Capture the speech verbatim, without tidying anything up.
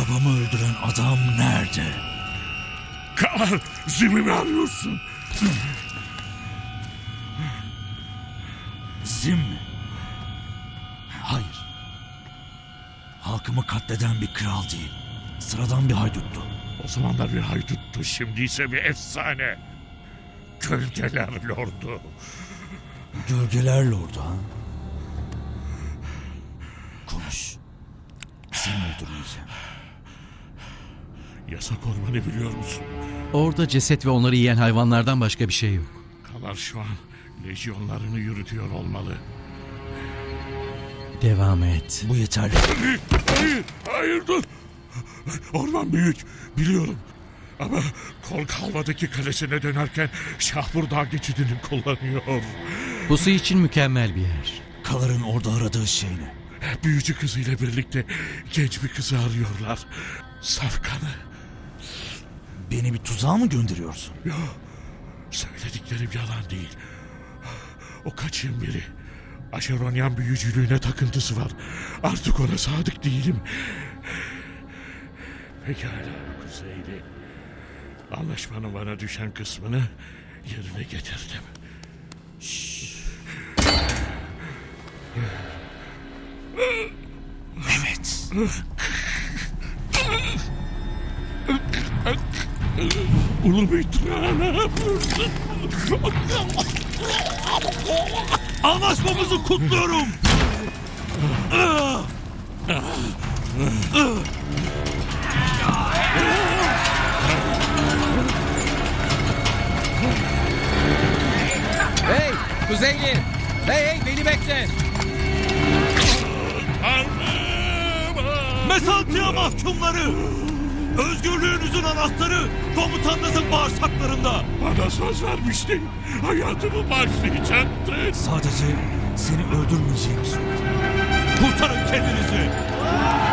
Babamı öldüren adam nerede? Kar, Zim'i mi arıyorsun? Zim mi? Hayır. Halkımı katleden bir kral değil. Sıradan bir hayduttu. O zamanlar bir hayduttu, şimdi ise bir efsane. Gölgeler Lordu. Gölgeler Lordu ha? Konuş. Seni öldürmeyeceğim. Yasak ormanı biliyor musun? Orada ceset ve onları yiyen hayvanlardan başka bir şey yok. Kalar şu an lejyonlarını yürütüyor olmalı. Devam et. Bu yeterli. Hayır, hayır, hayır dur. Orman büyük, biliyorum. Ama Kol Kalva'daki kalesine dönerken Şahbur Dağ geçidini kullanıyor. Pusu için mükemmel bir yer. Kalar'ın orada aradığı şey ne? Büyücü kızıyla birlikte genç bir kızı arıyorlar. Safkan'ı. Beni bir tuzağa mı gönderiyorsun? Yok, söylediklerim yalan değil. O kaçığın biri. Aşeronyan büyücülüğüne takıntısı var. Artık ona sadık değilim. Pekala Kuzeyli. Anlaşmanın bana düşen kısmını yerine getirdim. Evet. Ulu Beytran'a. Anlaşmamızı kutluyorum. Hey Kuzeyli! Hey hey beni bekle! Mesaltiya mahkumları. Özgürlüğünüzün anahtarı komutanınızın bağırsaklarında. Bana söz vermiştin. Hayatımı başlayacaktın. Sadece seni öldürmeyeceğim. Kurtarın kendinizi.